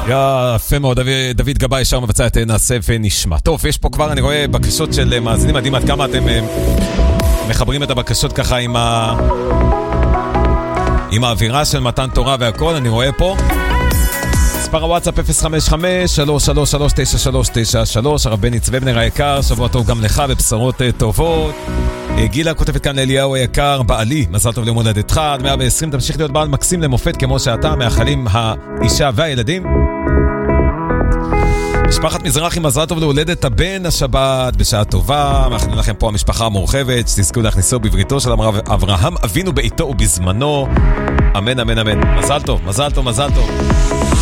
יפה מאוד, דוד גבאי ישר מבצע את נעשה ונשמע. טוב, יש פה כבר, אני רואה בקשות של מאזינים, מדהים עד כמה אתם מחברים את הבקשות ככה עם האווירה של מתן תורה והכל, אני רואה פה. מספר הוואטסאפ 055-333-9393, הרב בני צוובנר היקר, שבוע טוב גם לך ובשורות טובות. גילה כותבת כאן לאליהו היקר, בעלי, מזל טוב ליום הולדתך, עד 120, תמשיך להיות בעל מקסים למופת כמו שאתה, מאחלים האישה והילדים. משפחת מזרחי, מזל טוב להולדת הבן השבת, בשעה טובה, מאחלים לכם פה המשפחה המורחבת, שתזכו להכניסו בבריתו של אברהם אבינו בעיתו ובזמנו, אמן אמן אמן. מזל טוב, מזל טוב, מזל טוב.